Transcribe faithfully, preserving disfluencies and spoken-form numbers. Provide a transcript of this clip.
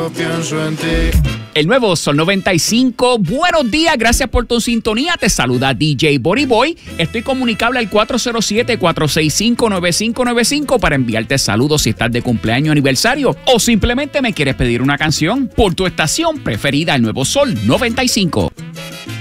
solo pienso en ti. El nuevo Sol noventa y cinco. Buenos días, gracias por tu sintonía. Te saluda D J Body Boy. Estoy comunicable al cuatro cero siete, cuatro seis cinco, nueve cinco nueve cinco para enviarte saludos si estás de cumpleaños, aniversario o simplemente me quieres pedir una canción por tu estación preferida, el nuevo Sol noventa y cinco.